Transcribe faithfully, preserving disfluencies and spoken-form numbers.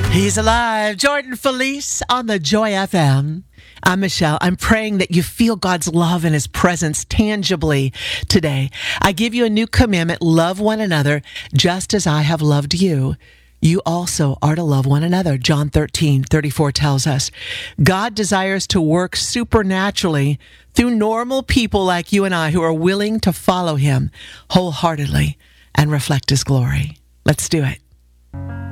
He's alive. Jordan Felice on the Joy F M. I'm Michelle. I'm praying that you feel God's love and his presence tangibly today. I give you a new commandment: love one another just as I have loved you. You also are to love one another. John thirteen thirty-four tells us God desires to work supernaturally through normal people like you and I who are willing to follow him wholeheartedly and reflect his glory. Let's do it.